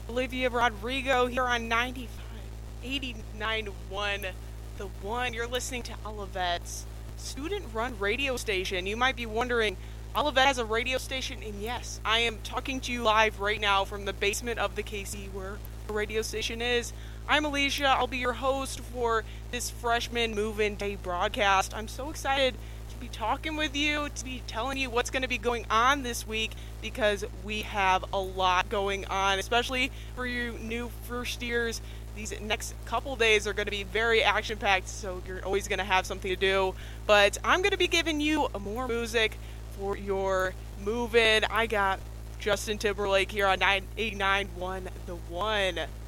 Olivia Rodrigo here on 89.1 The One. You're listening to Olivet's student-run radio station. You might be wondering, Olivet has a radio station, and yes, I am talking to you live right now from the basement of the KC where the radio station is. I'm Alicia. I'll be your host for this freshman move-in day broadcast. I'm so excited to be talking with you, to be telling you what's going to be going on this week because we have a lot going on, especially for you new first years. These next couple days are going to be very action-packed, so you're always going to have something to do. But I'm going to be giving you more music for your move-in. I got Justin Timberlake here on 989.1 The One.